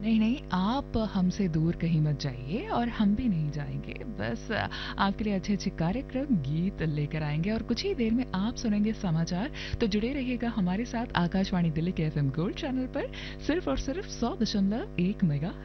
नहीं नहीं, आप हमसे दूर कहीं मत जाइए और हम भी नहीं जाएंगे। बस आपके लिए अच्छे अच्छे कार्यक्रम गीत लेकर आएंगे और कुछ ही देर में आप सुनेंगे समाचार। तो जुड़े रहिएगा हमारे साथ आकाशवाणी दिल्ली के FM गोल्ड चैनल पर, सिर्फ और सिर्फ 100.1 मेगा